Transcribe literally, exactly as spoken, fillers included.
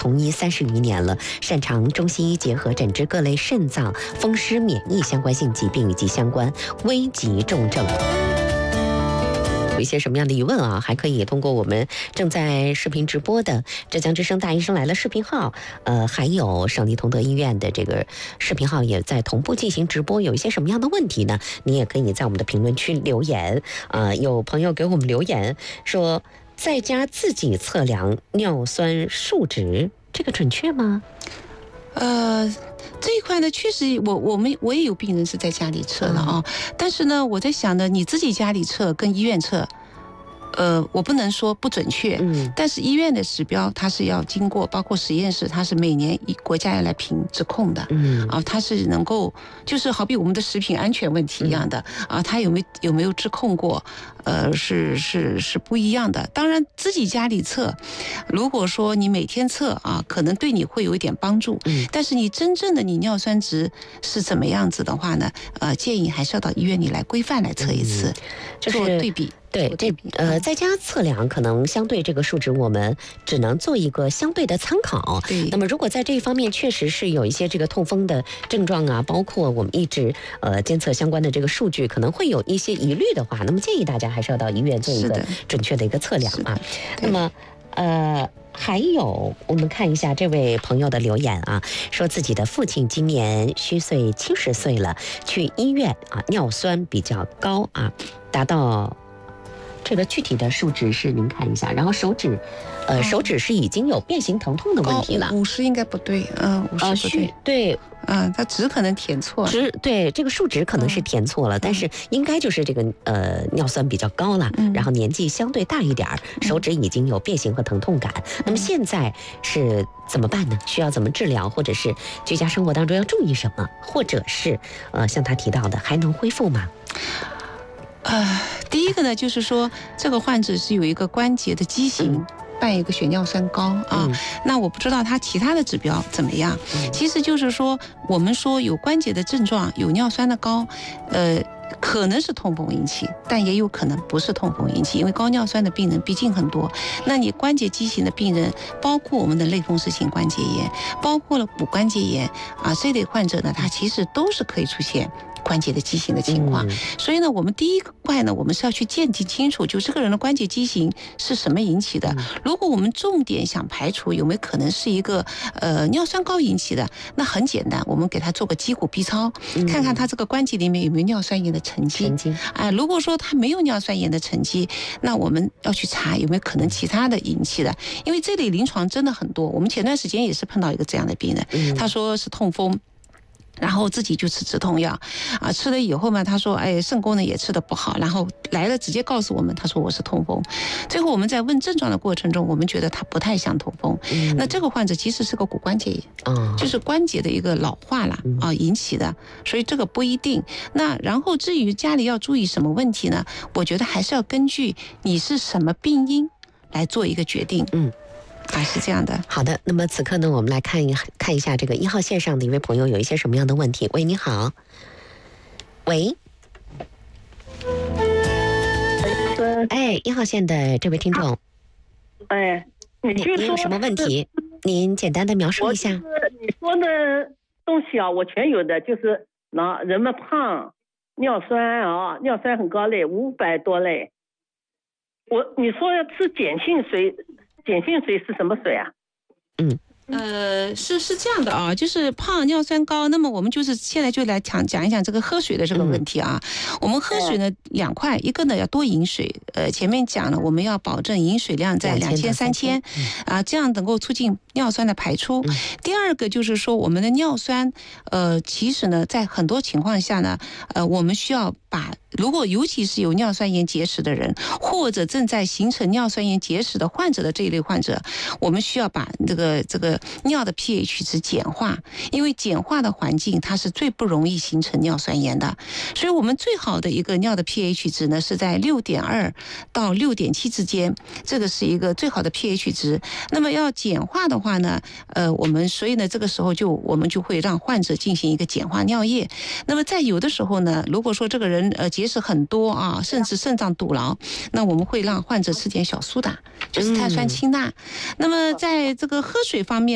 从医三十余年了，擅长中西医结合诊治各类肾脏、风湿、免疫相关性疾病以及相关危急重症。有一些什么样的疑问啊，还可以通过我们正在视频直播的浙江之声大医生来了视频号，呃，还有省立同德医院的这个视频号也在同步进行直播。有一些什么样的问题呢？你也可以在我们的评论区留言啊、呃。有朋友给我们留言说，在家自己测量尿酸数值，这个准确吗？ 呃。这一块呢，确实我我们我也有病人是在家里测的啊，嗯、但是呢，我在想呢，你自己家里测跟医院测，呃，我不能说不准确，嗯，但是医院的指标它是要经过，包括实验室，它是每年国家要来评质控的，嗯，啊，它是能够就是好比我们的食品安全问题一样的，嗯、啊，它有没有有没有质控过，呃，是是是不一样的。当然自己家里测，如果说你每天测啊，可能对你会有一点帮助，嗯，但是你真正的你尿酸值是怎么样子的话呢？呃，建议还是要到医院里来规范来测一次，嗯、就是做对比。 对，这呃，在家测量可能相对这个数值，我们只能做一个相对的参考。 对。 那么，如果在这一方面确实是有一些这个痛风的症状啊，包括我们一直呃监测相关的这个数据，可能会有一些疑虑的话，那么建议大家还是要到医院做一个准确的一个测量啊。那么，呃。还有，我们看一下这位朋友的留言啊，说自己的父亲今年虚岁七十岁了，去医院啊，尿酸比较高啊，达到。这个具体的数值是您看一下，然后手指，呃，哦、手指是已经有变形疼痛的问题了。 五十应该不对，嗯，五十不对， 呃、对， 嗯，它值可能填错了， 值对这个数值可能是填错了，嗯、但是应该就是这个呃尿酸比较高了，嗯、然后年纪相对大一点，手指已经有变形和疼痛感。嗯、那么现在是怎么办呢？需要怎么治疗，或者是居家生活当中要注意什么，或者是呃像他提到的还能恢复吗？ 呃，第一个呢，就是说这个患者是有一个关节的畸形。嗯伴一个血尿酸高啊，嗯、那我不知道他其他的指标怎么样。嗯、其实就是说，我们说有关节的症状，有尿酸的高，呃，可能是痛风引起，但也有可能不是痛风引起，因为高尿酸的病人毕竟很多。那你关节畸形的病人，包括我们的类风湿性关节炎，包括了骨关节炎啊，这类患者呢，他其实都是可以出现关节的畸形的情况。嗯、所以呢，我们第一块呢，我们是要去鉴定清楚，就这个人的关节畸形是什么引起的。嗯、如果我们重点想排除有没有可能是一个呃尿酸高引起的，那很简单，我们给他做个肌骨 B 超，嗯、看看他这个关节里面有没有尿酸盐的沉积。沉积。哎、呃，如果说他没有尿酸盐的沉积，那我们要去查有没有可能其他的引起的，因为这里临床真的很多。我们前段时间也是碰到一个这样的病人，嗯、他说是痛风。然后自己就吃止痛药，啊，吃了以后嘛，他说，哎，肾功能也吃得不好，然后来了直接告诉我们，他说我是痛风。最后我们在问症状的过程中，我们觉得他不太像痛风。嗯、那这个患者其实是个骨关节炎，嗯、就是关节的一个老化了啊引起的，所以这个不一定。那然后至于家里要注意什么问题呢？我觉得还是要根据你是什么病因来做一个决定。嗯。啊，是这样的。 好的，那么此刻呢，我们来看一看一下这个一号线上的一位朋友有一些什么样的问题。喂，你好。喂。哎，一号线的这位听众。 哎，你就说您有什么问题？您简单的描述一下。 你说的东西啊，我全有的，就是那人们胖，尿酸啊，尿酸很高嘞，五百多嘞。我你说吃碱性水。碱性水是什么水啊？ 嗯，呃，是是这样的啊，就是胖尿酸高，那么我们就是现在就来讲讲一讲这个喝水的这个问题啊。嗯、我们喝水呢两块，一个呢要多饮水，呃，前面讲了我们要保证饮水量在两千三千，啊，这样能够促进尿酸的排出。嗯、第二个就是说我们的尿酸，呃，其实呢在很多情况下呢，呃，我们需要把。如果尤其是有尿酸盐结石的人，或者正在形成尿酸盐结石的患者的这一类患者，我们需要把这个这个尿的 pH 值简化，因为简化的环境它是最不容易形成尿酸盐的。所以我们最好的一个尿的 pH 值呢是在六点二到六点七之间，这个是一个最好的 pH 值。那么要简化的话呢，呃，我们所以呢这个时候就我们就会让患者进行一个简化尿液。那么在有的时候呢，如果说这个人呃结石很多啊，甚至肾脏堵牢，那我们会让患者吃点小苏打，就是碳酸氢钠。那么在这个喝水方面。